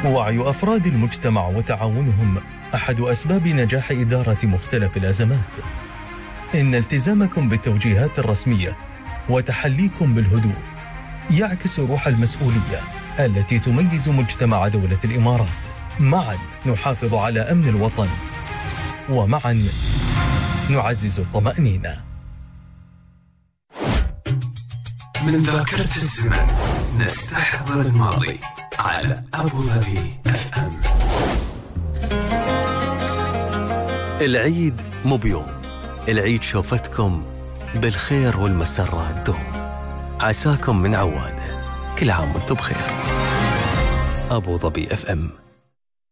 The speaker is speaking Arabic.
وعي أفراد المجتمع وتعاونهم أحد أسباب نجاح إدارة مختلف الأزمات. إن التزامكم بالتوجيهات الرسمية وتحليكم بالهدوء يعكس روح المسؤولية التي تميز مجتمع دولة الإمارات. معا نحافظ على أمن الوطن، ومعا نعزز الطمأنينة. من ذاكرة الزمن نستحضر الماضي على أبو ظبي FM. العيد مو بيوم، العيد شوفتكم بالخير والمسرات دوم. عساكم من عواده، كل عام وانتم بخير. أبو ظبي FM.